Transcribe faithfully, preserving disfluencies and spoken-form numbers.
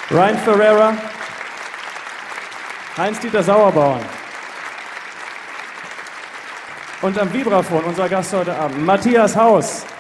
Ryan Ferreira, Heinz-Dieter Sauerbauern. Und am Vibraphon unser Gast heute Abend, Matthias Haus.